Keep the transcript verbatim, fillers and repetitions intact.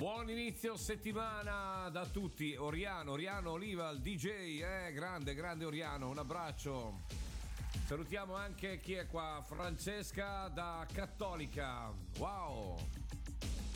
Buon inizio settimana da tutti. Oriano, Oriano Oliva, il D J, eh, grande, grande Oriano, un abbraccio. Salutiamo anche chi è qua, Francesca da Cattolica. Wow.